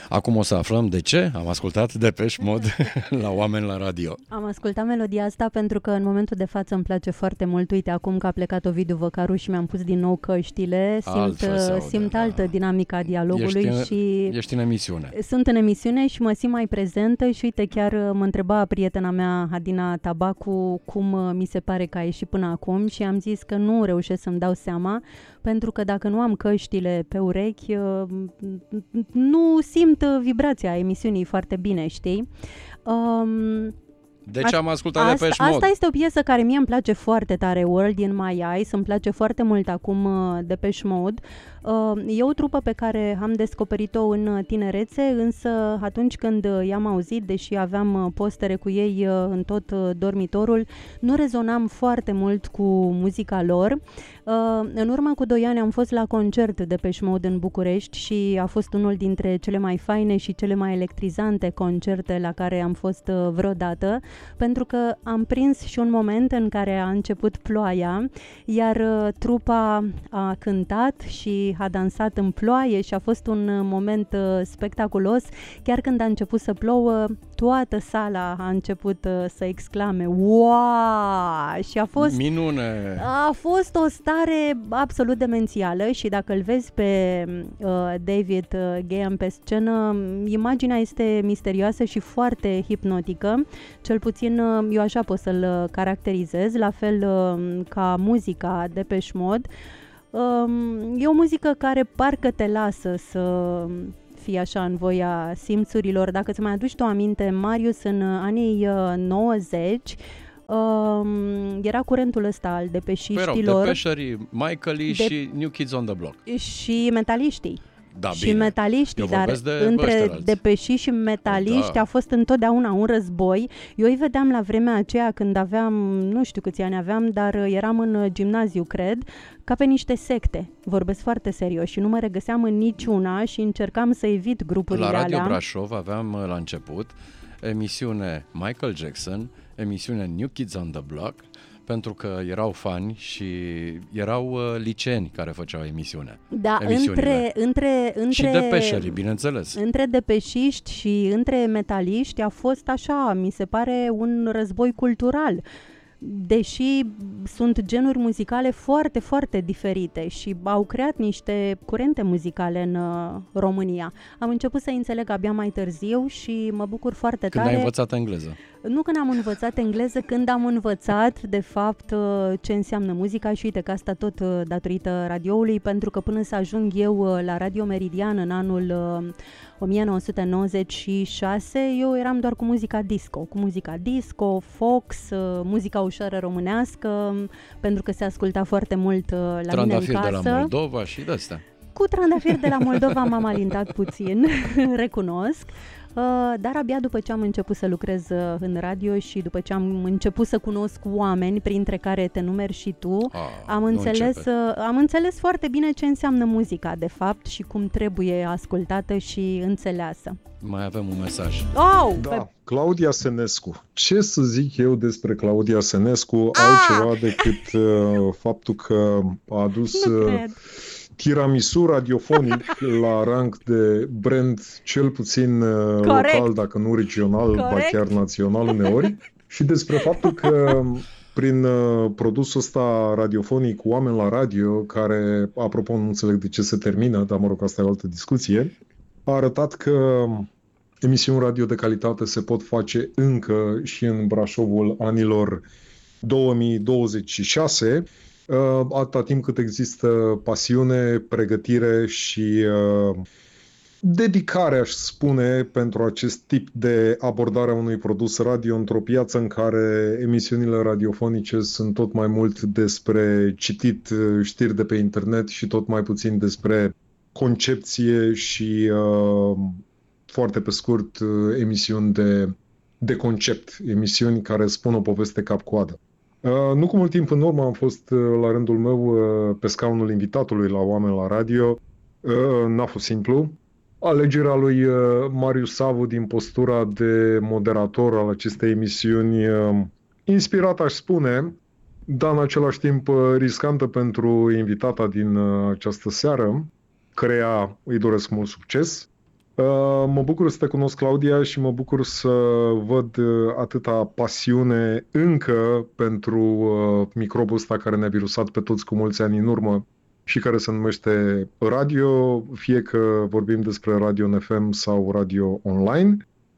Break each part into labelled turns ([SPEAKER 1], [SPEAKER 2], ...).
[SPEAKER 1] Acum o să aflăm de ce am ascultat Depeche Mode la Oameni la Radio.
[SPEAKER 2] Am ascultat melodia asta pentru că în momentul de față îmi place foarte mult. Uite, acum că a plecat Ovidiu Văcaru și mi-am pus din nou căștile, simt altă dinamică a dialogului.
[SPEAKER 1] Ești în emisiune.
[SPEAKER 2] Sunt în emisiune și mă simt mai prezentă și uite, chiar mă întreba prietena mea, Adina Tabacu, cum mi se pare că a ieșit până acum și am zis că nu reușesc să-mi dau seama, pentru că dacă nu am căștile pe urechi, nu simt vibrația emisiunii foarte bine, știi?
[SPEAKER 1] Deci am ascultat Depeche Mode.
[SPEAKER 2] Asta este o piesă care mie îmi place foarte tare, World in My Eyes, îmi place foarte mult acum Depeche Mode. E o trupă pe care am descoperit-o în tinerețe, însă atunci când i-am auzit, deși aveam postere cu ei în tot dormitorul, nu rezonam foarte mult cu muzica lor. În urmă cu 2 ani am fost la concert Depeche Mode în București și a fost unul dintre cele mai faine și cele mai electrizante concerte la care am fost vreodată, pentru că am prins și un moment în care a început ploaia, iar trupa a cântat și a dansat în ploaie și a fost un moment spectaculos. Chiar când a început să plouă, toată sala a început să exclame "Wow!" și a fost
[SPEAKER 1] minune.
[SPEAKER 2] A fost o stare absolut demențială și dacă îl vezi pe David Geham pe scenă, imaginea este misterioasă și foarte hipnotică. Cel puțin eu așa pot să-l caracterizez, la fel ca muzica Depeche Mode. E o muzică care parcă te lasă să fii așa în voia simțurilor. Dacă îți mai aduci tu aminte, Marius, în anii 90 era curentul ăsta al depeșiștilor.
[SPEAKER 1] Depeșerii, Michael și New Kids on the Block.
[SPEAKER 2] Și metaliștii.
[SPEAKER 1] Da,
[SPEAKER 2] și
[SPEAKER 1] bine.
[SPEAKER 2] Metaliștii, dar între depeșiști și metaliști a fost întotdeauna un război. Eu îi vedeam la vremea aceea când aveam, nu știu câți ani aveam, dar eram în gimnaziu, cred, ca pe niște secte. Vorbesc foarte serios și nu mă regăseam în niciuna și încercam să evit grupurile alea.
[SPEAKER 1] La Radio Brașov aveam la început emisiune Michael Jackson, emisiune New Kids on the Block, pentru că erau fani și erau liceeni care făceau emisiunea.
[SPEAKER 2] Da, între
[SPEAKER 1] și depeșerii, bineînțeles.
[SPEAKER 2] Între depeșiști și între metaliști a fost așa, mi se pare, un război cultural. Deși sunt genuri muzicale foarte, foarte diferite și au creat niște curente muzicale în România. Am început să înțeleg abia mai târziu și mă bucur foarte tare.
[SPEAKER 1] Când ai învățat engleză?
[SPEAKER 2] Nu când am învățat engleză, când am învățat de fapt ce înseamnă muzica și uite că asta tot datorită radioului, pentru că până să ajung eu la Radio Meridian în anul 1996, eu eram doar cu muzica disco, Fox, muzica ușoară românească, pentru că se asculta foarte mult la
[SPEAKER 1] Trandafir
[SPEAKER 2] mine în casă.
[SPEAKER 1] De la Moldova și de-astea.
[SPEAKER 2] Cu Trandafir de la Moldova m-am alintat puțin, recunosc. Dar abia după ce am început să lucrez în radio și după ce am început să cunosc oameni, printre care te numeri și tu, am înțeles foarte bine ce înseamnă muzica, de fapt, și cum trebuie ascultată și înțeleasă.
[SPEAKER 1] Mai avem un mesaj.
[SPEAKER 3] Claudia Senescu. Ce să zic eu despre Claudia Senescu altceva decât faptul că a adus tiramisu radiofonic la rang de brand cel puțin local, dacă nu regional, ba chiar național uneori, și despre faptul că prin produsul ăsta radiofonic Oameni la Radio, care, apropo, nu înțeleg de ce se termină, dar mă rog, asta e o altă discuție, a arătat că emisiuni radio de calitate se pot face încă și în Brașovul anilor 2026, atâta timp cât există pasiune, pregătire și dedicare, aș spune, pentru acest tip de abordare a unui produs radio într-o piață în care emisiunile radiofonice sunt tot mai mult despre citit știri de pe internet și tot mai puțin despre concepție și, foarte pe scurt, emisiuni de concept, emisiuni care spun o poveste cap-coadă. Nu cu mult timp în urmă am fost la rândul meu pe scaunul invitatului la Oameni la Radio. N-a fost simplu. Alegerea lui Marius Savu din postura de moderator al acestei emisiuni, inspirat aș spune, dar în același timp riscantă pentru invitata din această seară, căreia îi doresc mult succes. Mă bucur să te cunosc, Claudia, și mă bucur să văd atâta pasiune încă pentru microbul ăsta care ne-a virusat pe toți cu mulți ani în urmă și care se numește radio, fie că vorbim despre radio în FM sau radio online.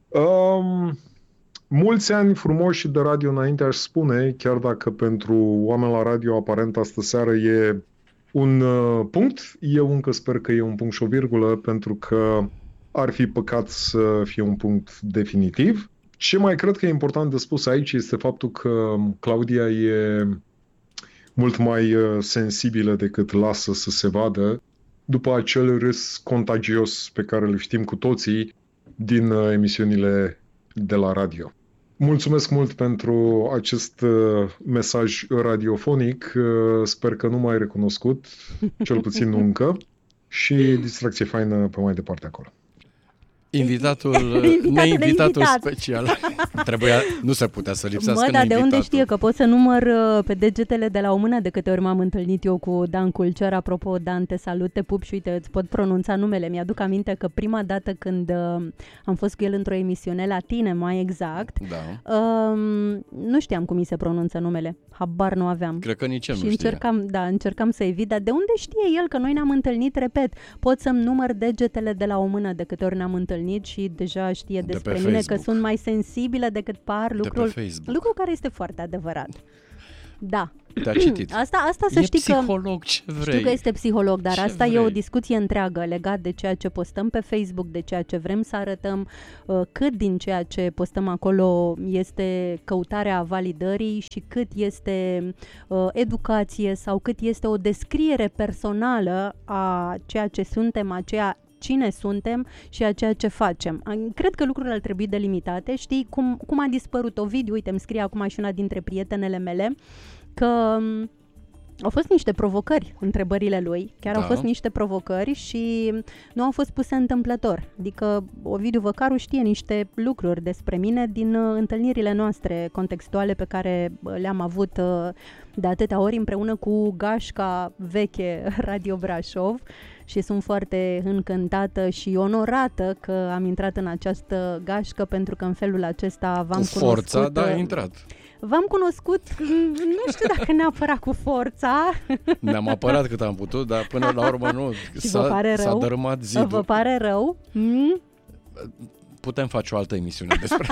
[SPEAKER 3] Mulți ani frumoși de radio înainte, aș spune, chiar dacă pentru oameni la radio aparent astă seară e un punct, eu încă sper că e un punct și o virgulă, pentru că ar fi păcat să fie un punct definitiv. Ce mai cred că e important de spus aici este faptul că Claudia e mult mai sensibilă decât lasă să se vadă după acel râs contagios pe care îl știm cu toții din emisiunile de la radio. Mulțumesc mult pentru acest mesaj radiofonic. Sper că nu m-ai recunoscut, cel puțin nu încă, și distracție faină pe mai departe acolo.
[SPEAKER 1] Neinvitatul special. Nu se putea să lipsească
[SPEAKER 2] dar de unde știe că pot să număr pe degetele de la o mână de câte ori m-am întâlnit eu cu Dan Culcer? Apropo, Dan, te salut, te pup și uite, îți pot pronunța numele. Mi-aduc aminte că prima dată când am fost cu el într-o emisiune la tine, mai exact, nu știam cum îi se pronunță numele. Habar nu aveam.
[SPEAKER 1] Cred că nici el
[SPEAKER 2] și
[SPEAKER 1] nu știe.
[SPEAKER 2] încercam să evit, dar de unde știe el că noi ne-am întâlnit, repet, pot să-mi număr degetele de la o mână de câte ori ne-am întâlnit și deja știe despre mine Facebook. Că sunt mai sensibilă decât par, lucru care este foarte adevărat. Da.
[SPEAKER 1] Te-a citit.
[SPEAKER 2] Asta să știi
[SPEAKER 1] psiholog, ce vrei.
[SPEAKER 2] Știu că este psiholog, dar asta e o discuție întreagă legat de ceea ce postăm pe Facebook, de ceea ce vrem să arătăm, cât din ceea ce postăm acolo este căutarea validării și cât este educație sau cât este o descriere personală a ceea ce suntem, cine suntem și a ceea ce facem. Cred că lucrurile ar trebui delimitate. Știi cum a dispărut Ovidiu? Uite, îmi scrie acum și una dintre prietenele mele că au fost niște provocări, întrebările lui. Chiar au fost niște provocări și nu au fost puse întâmplător. Adică Ovidiu Văcaru știe niște lucruri despre mine din întâlnirile noastre contextuale pe care le-am avut de atâtea ori împreună cu gașca veche Radio Brașov. Și sunt foarte încântată și onorată că am intrat în această gașcă, pentru că în felul acesta v-am cunoscut.
[SPEAKER 1] Cu forța, da, ai intrat.
[SPEAKER 2] V-am cunoscut, nu știu dacă neapărat cu forța.
[SPEAKER 1] Ne-am apărat cât am putut, dar până la urmă nu. S-a dărâmat zidul.
[SPEAKER 2] Vă pare rău?
[SPEAKER 1] Putem face o altă emisiune despre...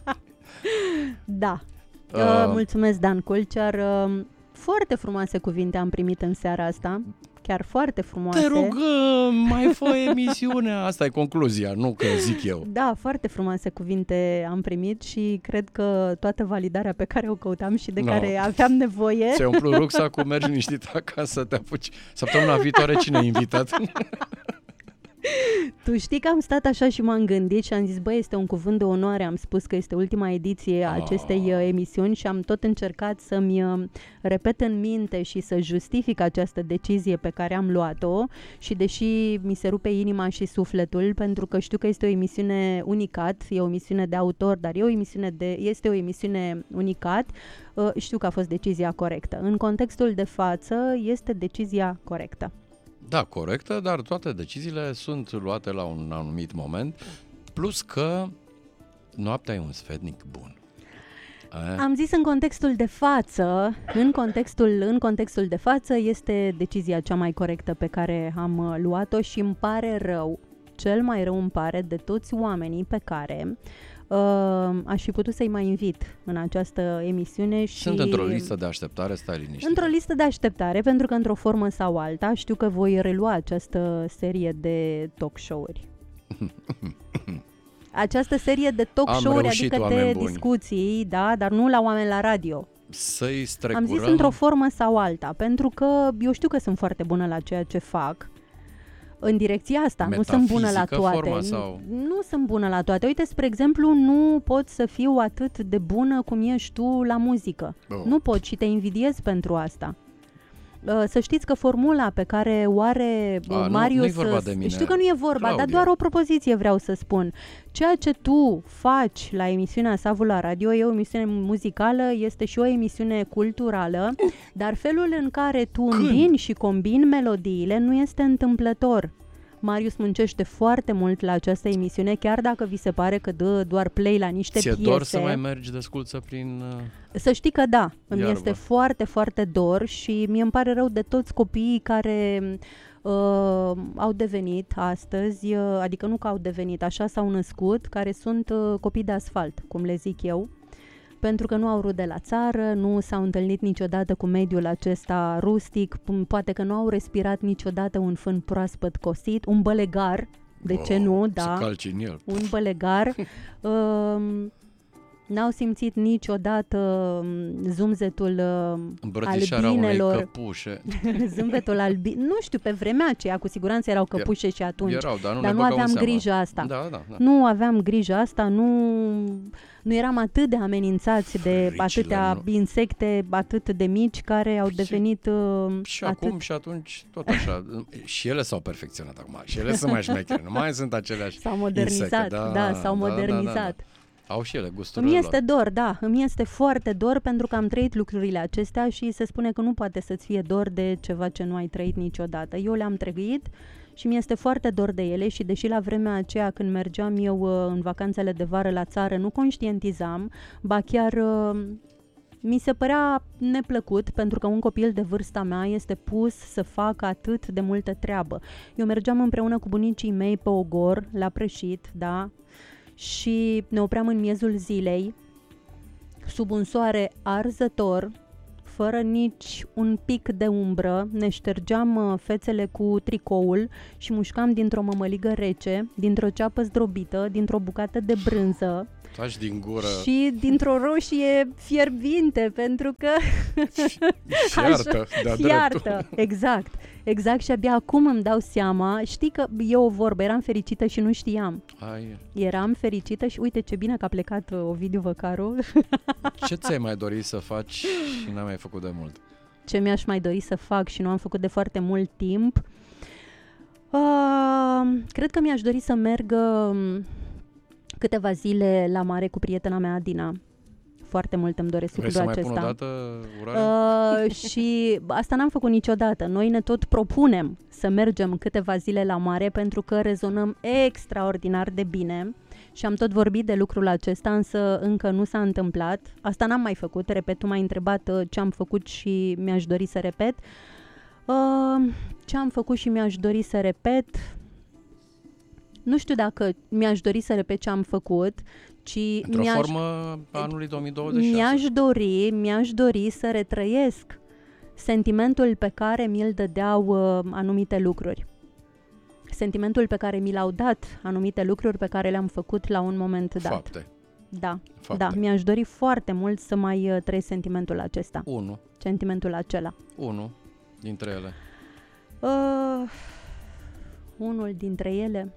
[SPEAKER 2] Da. Mulțumesc, Dan Culcer. Foarte frumoase cuvinte am primit în seara asta. Chiar foarte frumoase.
[SPEAKER 1] Te rugăm, mai fă emisiunea. Asta e concluzia, nu că zic eu.
[SPEAKER 2] Da, foarte frumoase cuvinte am primit și cred că toată validarea pe care o căutam și de care aveam nevoie.
[SPEAKER 1] Ți-ai umplut rucsacul, mergi liniștit acasă, te apuci. Săptămâna viitoare cine e invitat?
[SPEAKER 2] Tu știi că am stat așa și m-am gândit și am zis, este un cuvânt de onoare, am spus că este ultima ediție a acestei emisiuni și am tot încercat să-mi repet în minte și să justific această decizie pe care am luat-o și deși mi se rupe inima și sufletul, pentru că știu că este o emisiune unicat, e o emisiune de autor, dar este o emisiune unicat, știu că a fost decizia corectă. În contextul de față este decizia corectă.
[SPEAKER 1] Da, corectă, dar toate deciziile sunt luate la un anumit moment, plus că noaptea e un sfetnic bun.
[SPEAKER 2] Am zis în contextul de față, în contextul de față este decizia cea mai corectă pe care am luat-o și îmi pare rău, cel mai rău îmi pare de toți oamenii pe care aș fi putut să-i mai invit în această emisiune.
[SPEAKER 1] Sunt într-o listă de așteptare, stai liniștit.
[SPEAKER 2] Într-o listă de așteptare, pentru că într-o formă sau alta știu că voi relua această serie de talk show-uri. Această serie de talk show-uri, adică de discuții, da, dar nu la oameni la radio.
[SPEAKER 1] Să-i strecurăm.
[SPEAKER 2] Am zis într-o formă sau alta, pentru că eu știu că sunt foarte bună la ceea ce fac. În direcția asta, nu sunt bună la toate. Nu sunt bună la toate. Uite, spre exemplu, nu pot să fiu atât de bună cum ești tu la muzică. Nu pot și te invidiez pentru asta. Să știți că formula pe care o are Marius, știu că nu e vorba, Claudia, dar doar o propoziție vreau să spun. Ceea ce tu faci la emisiunea Savul la Radio e o emisiune muzicală, este și o emisiune culturală, dar felul în care tu îmbini și combini melodiile nu este întâmplător. Marius muncește foarte mult la această emisiune, chiar dacă vi se pare că dă doar play la niște piese.
[SPEAKER 1] Ți-e dor să mai mergi de sculță prin...
[SPEAKER 2] Să știi că da, îmi
[SPEAKER 1] iarbă.
[SPEAKER 2] este foarte, foarte dor și mie îmi pare rău de toți copiii care au devenit astăzi, adică nu că au devenit, așa s-au născut, care sunt copii de asfalt, cum le zic eu, pentru că nu au rude la țară, nu s-au întâlnit niciodată cu mediul acesta rustic, poate că nu au respirat niciodată un fân proaspăt cosit, un bălegar, de ce nu, da,
[SPEAKER 1] să calci în el.
[SPEAKER 2] un bălegar, n-au simțit niciodată zumzetul albinelor.
[SPEAKER 1] Unei căpușe.
[SPEAKER 2] Zâmbetul nu știu, pe vremea aceea cu siguranță erau căpușe și atunci.
[SPEAKER 1] Erau,
[SPEAKER 2] dar nu aveam grijă asta.
[SPEAKER 1] Da.
[SPEAKER 2] Nu aveam grijă asta, nu eram atât de amenințați de atâtea insecte atât de mici care au devenit
[SPEAKER 1] și acum și atunci tot așa. Și ele s-au perfecționat acum. Și ele sunt mai șmechere. Nu mai sunt aceleași
[SPEAKER 2] s-au modernizat,
[SPEAKER 1] insecte.
[SPEAKER 2] S-au modernizat.
[SPEAKER 1] Da. Au și ele gusturile
[SPEAKER 2] Îmi este dor, da, îmi este foarte dor pentru că am trăit lucrurile acestea și se spune că nu poate să-ți fie dor de ceva ce nu ai trăit niciodată. Eu le-am trăit și mi este foarte dor de ele și deși la vremea aceea când mergeam eu în vacanțele de vară la țară nu conștientizam, ba chiar mi se părea neplăcut pentru că un copil de vârsta mea este pus să facă atât de multă treabă. Eu mergeam împreună cu bunicii mei pe ogor, la Prășit, da, și ne opream în miezul zilei, sub un soare arzător, fără nici un pic de umbră, ne ștergeam fețele cu tricoul și mușcam dintr-o mămăligă rece, dintr-o ceapă zdrobită, dintr-o bucată de brânză
[SPEAKER 1] taci din gură
[SPEAKER 2] și dintr-o roșie fierbinte, pentru că... Fiartă, exact, și abia acum îmi dau seama, știi că e o vorbă, eram fericită și nu știam. Eram fericită și uite ce bine că a plecat Ovidiu Văcaru.
[SPEAKER 1] Ce ți-ai mai dorit să faci și n-ai mai făcut de mult?
[SPEAKER 2] Ce mi-aș mai dori să fac și nu am făcut de foarte mult timp? Cred că mi-aș dori să merg câteva zile la mare cu prietena mea, Adina. Foarte mult îmi doresc lucrul acesta.
[SPEAKER 1] Vrei să mai pun o dată urare?
[SPEAKER 2] Și asta n-am făcut niciodată. Noi ne tot propunem să mergem câteva zile la mare pentru că rezonăm extraordinar de bine și am tot vorbit de lucrul acesta, însă încă nu s-a întâmplat. Asta n-am mai făcut. Repet, tu m-ai întrebat ce am făcut și mi-aș dori să repet. Ce am făcut și mi-aș dori să repet... Nu știu dacă mi-aș dori să repet ce am făcut, ci
[SPEAKER 1] într-o formă anului 2026.
[SPEAKER 2] Mi-aș dori să retrăiesc sentimentul pe care mi-l dădeau anumite lucruri. Sentimentul pe care mi l-au dat anumite lucruri pe care le-am făcut la un moment dat.
[SPEAKER 1] Fapte.
[SPEAKER 2] Da, mi-aș dori foarte mult să mai trăiesc sentimentul acesta. Sentimentul acela.
[SPEAKER 1] Unul dintre ele.
[SPEAKER 2] Unul dintre ele...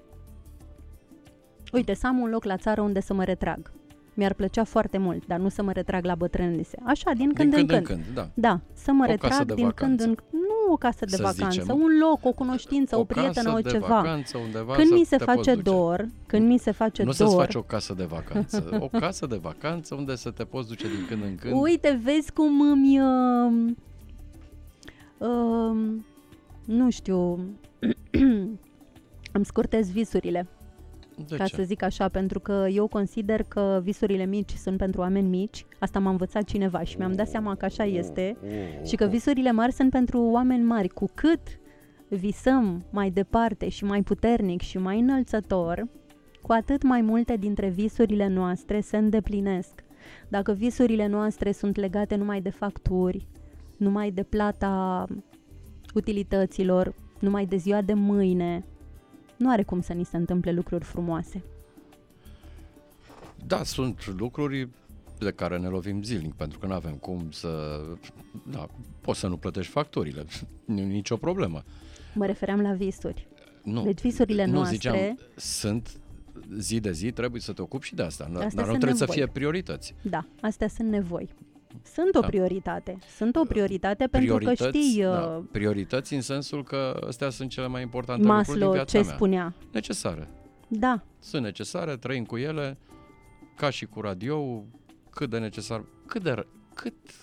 [SPEAKER 2] Uite, să am un loc la țară unde să mă retrag. Mi-ar plăcea foarte mult, dar nu să mă retrag la bătrânețe. Așa, din când în când. Da, să mă retrag din când în când. Nu o casă de vacanță, un loc, o cunoștință, o prietenă, o ceva. Când mi se face dor,
[SPEAKER 1] nu să-ți faci o casă de vacanță, o casă de vacanță unde să te poți duce din când în când.
[SPEAKER 2] Uite, vezi cum îmi... nu știu... îmi scurtez visurile. Să zic așa, pentru că eu consider că visurile mici sunt pentru oameni mici. Asta m-a învățat cineva și mi-am dat seama că așa este. Și că visurile mari sunt pentru oameni mari. Cu cât visăm mai departe și mai puternic și mai înălțător, cu atât mai multe dintre visurile noastre se îndeplinesc. Dacă visurile noastre sunt legate numai de facturi, numai de plata utilităților, numai de ziua de mâine, nu are cum să ni se întâmple lucruri frumoase.
[SPEAKER 1] Da, sunt lucruri de care ne lovim zilnic, pentru că nu avem cum să... Da, poți să nu plătești facturile, nicio problemă.
[SPEAKER 2] Mă refeream la visuri.
[SPEAKER 1] Nu,
[SPEAKER 2] deci visurile noastre...
[SPEAKER 1] Ziceam, sunt zi de zi, trebuie să te ocupi și de asta, dar nu trebuie să fie priorități.
[SPEAKER 2] Da, astea sunt nevoi. Sunt o prioritate. Sunt o prioritate pentru că știi...
[SPEAKER 1] Da, priorități în sensul că astea sunt cele mai importante lucruri din viața mea.
[SPEAKER 2] spunea?
[SPEAKER 1] Necesare.
[SPEAKER 2] Da.
[SPEAKER 1] Sunt necesare, trăim cu ele, ca și cu radio, cât de necesar...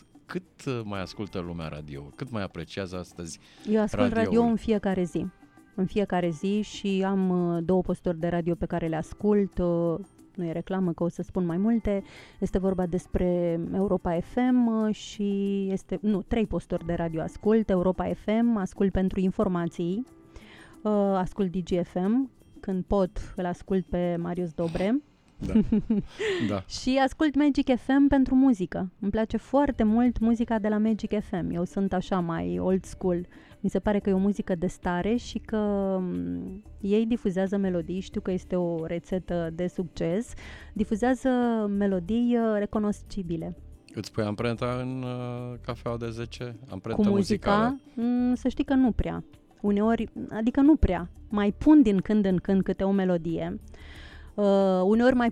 [SPEAKER 1] Cât mai ascultă lumea radio? Cât mai apreciază astăzi
[SPEAKER 2] Eu ascult radio în fiecare zi. în fiecare zi și am 2 posturi de radio pe care le ascult. Nu e reclamă, că o să spun mai multe. Este vorba despre Europa FM și 3 posturi de radio ascult. Europa FM, ascult pentru informații, ascult DGFM, când pot îl ascult pe Marius Dobre.
[SPEAKER 1] Da. Da.
[SPEAKER 2] Și ascult Magic FM pentru muzică. Îmi place foarte mult muzica de la Magic FM. Eu sunt așa mai old school. Mi se pare că e o muzică de stare și că ei difuzează melodii. Știu că este o rețetă de succes. Difuzează melodii recunoscibile.
[SPEAKER 1] Îți pui amprenta în cafeaua de 10? Amprenta
[SPEAKER 2] cu muzica?
[SPEAKER 1] muzicală?
[SPEAKER 2] Să știi că nu prea. Uneori, adică nu prea. Mai pun din când în când câte o melodie. Uneori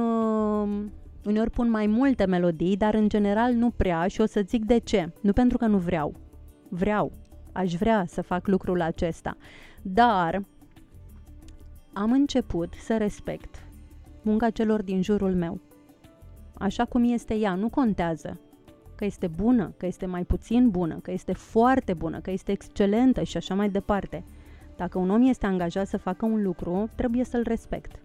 [SPEAKER 2] pun mai multe melodii, dar în general nu prea și o să zic de ce. Nu pentru că nu vreau. Aș vrea să fac lucrul acesta. Dar am început să respect munca celor din jurul meu. Așa cum este ea, nu contează că este bună, că este mai puțin bună, că este foarte bună, că este excelentă și așa mai departe. Dacă un om este angajat să facă un lucru, trebuie să-l respect.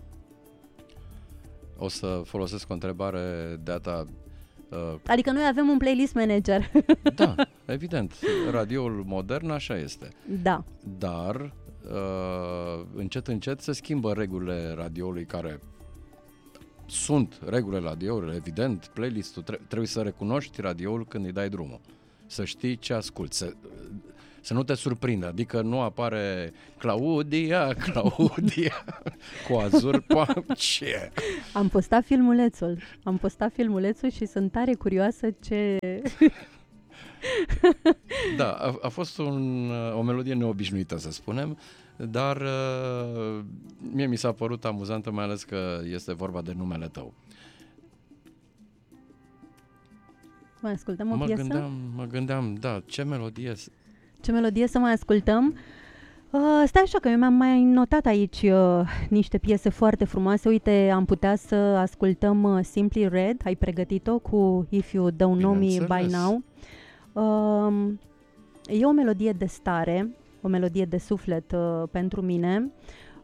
[SPEAKER 1] O să folosesc o întrebare de data.
[SPEAKER 2] Adică noi avem un playlist manager.
[SPEAKER 1] Da, evident. Radioul modern așa este.
[SPEAKER 2] Da.
[SPEAKER 1] Dar încet se schimbă regulile radioului, care sunt regulile radioului, evident. Playlistul trebuie să recunoști radioul când îi dai drumul. Să știi ce asculti, să nu te surprindă, adică nu apare Claudia cu Azur, ce?
[SPEAKER 2] Am postat filmulețul și sunt tare curioasă ce...
[SPEAKER 1] Da, a fost o melodie neobișnuită, să spunem, dar mie mi s-a părut amuzantă, mai ales că este vorba de numele tău.
[SPEAKER 2] Mai ascultăm o piesă?
[SPEAKER 1] Mă gândeam, da, ce melodie
[SPEAKER 2] să mai ascultăm? Stai așa că eu mi-am mai notat aici niște piese foarte frumoase. Uite, am putea să ascultăm Simply Red. Ai pregătit-o cu If You Don't Know Me By Now. E o melodie de stare, o melodie de suflet pentru mine.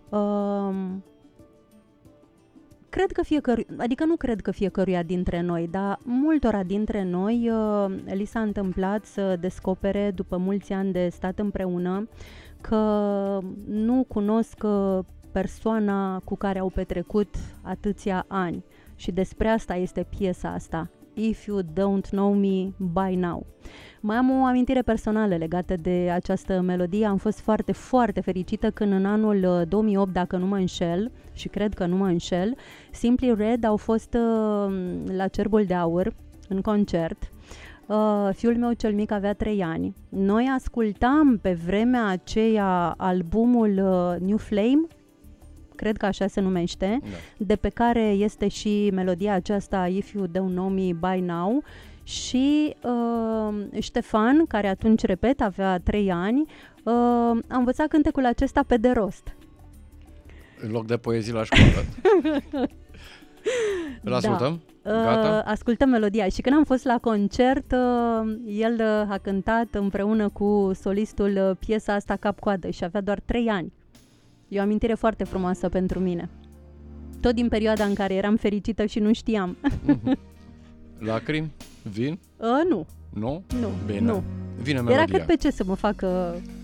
[SPEAKER 2] Nu cred că fiecăruia dintre noi, dar multora dintre noi li s-a întâmplat să descopere, după mulți ani de stat împreună, că nu cunosc persoana cu care au petrecut atâția ani. Și despre asta este piesa asta, If You Don't Know Me By Now. Mai am o amintire personală legată de această melodie. Am fost foarte, foarte fericită când în anul 2008, dacă nu mă înșel, și cred că nu mă înșel, Simply Red au fost la Cerbul de Aur, în concert. Fiul meu cel mic avea 3 ani. Noi ascultam pe vremea aceea albumul New Flame, cred că așa se numește, da, de pe care este și melodia aceasta If You Don't Know Me By Now. Și Ștefan, care atunci, repet, avea 3 ani, a învățat cântecul acesta pe de rost.
[SPEAKER 1] În loc de poezii la școală. Îl ascultăm?
[SPEAKER 2] Da.
[SPEAKER 1] Gata?
[SPEAKER 2] Ascultăm melodia. Și când am fost la concert, el a cântat împreună cu solistul piesa asta cap-coadă și avea doar 3 ani. E o amintire foarte frumoasă pentru mine. Tot din perioada în care eram fericită și nu știam.
[SPEAKER 1] Lacrimi? Vin?
[SPEAKER 2] Nu.
[SPEAKER 1] Nu?
[SPEAKER 2] Nu.
[SPEAKER 1] Bine.
[SPEAKER 2] Nu.
[SPEAKER 1] Vine melodia.
[SPEAKER 2] Era cât pe ce să mă facă